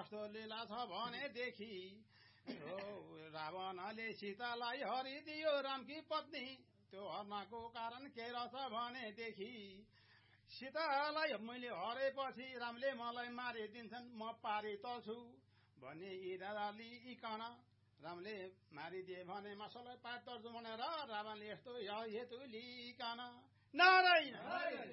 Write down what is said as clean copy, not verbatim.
कस्तो लीला छ भनेदेखि रावणले सीतालाई हरिदियो रामकी पत्नी त्यो हर्नको कारण के रहेछ भनेदेखि सीतालाई मैले हरेपछि रामले मलाई मारिदिन्छन् म पारी त छु भने इरादा लिइकन रामले मारिदिए भने मसलाई पार तर्छु भनेर रावणले यस्तो हेतु लिइकन नारायण